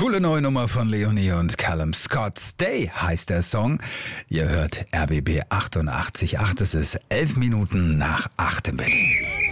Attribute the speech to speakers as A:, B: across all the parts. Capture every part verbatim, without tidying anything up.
A: Coole neue Nummer von Leonie und Callum Scott. Stay heißt der Song. Ihr hört R B B achtundachtzig Komma acht. Es ist elf Minuten nach acht in Berlin.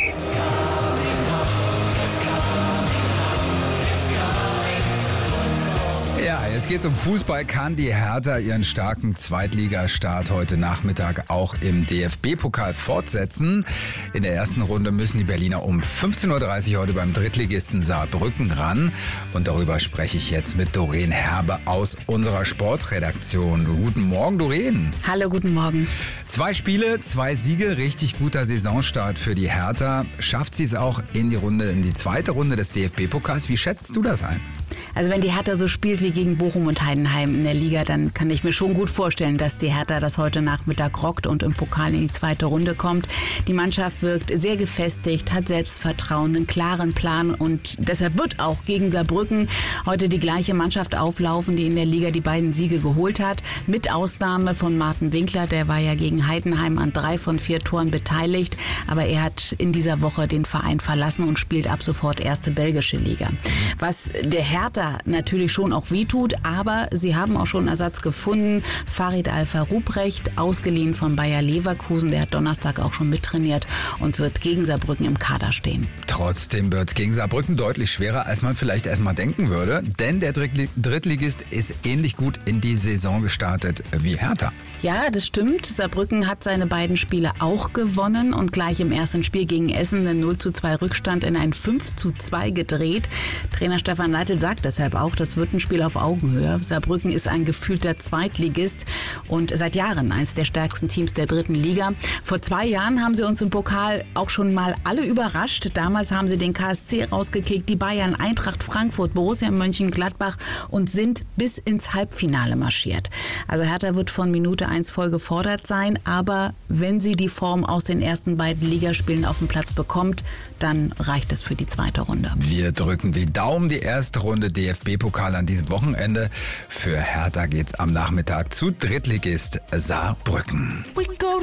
A: Ja, jetzt geht's um Fußball. Kann die Hertha ihren starken Zweitligastart heute Nachmittag auch im D F B-Pokal fortsetzen? In der ersten Runde müssen die Berliner um fünfzehn Uhr dreißig heute beim Drittligisten Saarbrücken ran. Und darüber spreche ich jetzt mit Doreen Herbe aus unserer Sportredaktion. Guten Morgen, Doreen.
B: Hallo, guten Morgen.
A: Zwei Spiele, zwei Siege, richtig guter Saisonstart für die Hertha. Schafft sie es auch in die Runde, in die zweite Runde des D F B-Pokals? Wie schätzt du das ein?
B: Also wenn die Hertha so spielt wie gegen Bochum und Heidenheim in der Liga, dann kann ich mir schon gut vorstellen, dass die Hertha das heute Nachmittag rockt und im Pokal in die zweite Runde kommt. Die Mannschaft wirkt sehr gefestigt, hat Selbstvertrauen, einen klaren Plan und deshalb wird auch gegen Saarbrücken heute die gleiche Mannschaft auflaufen, die in der Liga die beiden Siege geholt hat. Mit Ausnahme von Martin Winkler, der war ja gegen Heidenheim an drei von vier Toren beteiligt, aber er hat in dieser Woche den Verein verlassen und spielt ab sofort erste belgische Liga. Was der Hertha natürlich schon auch wehtut, aber sie haben auch schon Ersatz gefunden. Farid Alpha-Ruprecht, ausgeliehen von Bayer Leverkusen, der hat Donnerstag auch schon mittrainiert und wird gegen Saarbrücken im Kader stehen.
A: Trotzdem wird es gegen Saarbrücken deutlich schwerer, als man vielleicht erstmal denken würde, denn der Drittligist ist ähnlich gut in die Saison gestartet wie Hertha.
B: Ja, das stimmt. Saarbrücken hat seine beiden Spiele auch gewonnen und gleich im ersten Spiel gegen Essen den null zu zwei Rückstand in ein fünf zu zwei gedreht. Trainer Stefan Leitl sagt deshalb auch, das wird ein Spiel auf Augenhöhe. Saarbrücken ist ein gefühlter Zweitligist und seit Jahren eines der stärksten Teams der dritten Liga. Vor zwei Jahren haben sie uns im Pokal auch schon mal alle überrascht. Damals haben sie den K S C rausgekickt, die Bayern, Eintracht Frankfurt, Borussia Mönchengladbach und sind bis ins Halbfinale marschiert. Also Hertha wird von Minute eins voll gefordert sein, aber wenn sie die Form aus den ersten beiden Ligaspielen auf den Platz bekommt, dann reicht es für die zweite Runde.
A: Wir drücken die Daumen. Die erste Runde D F B-Pokal an diesem Wochenende. Für Hertha geht's am Nachmittag zu Drittligist Saarbrücken.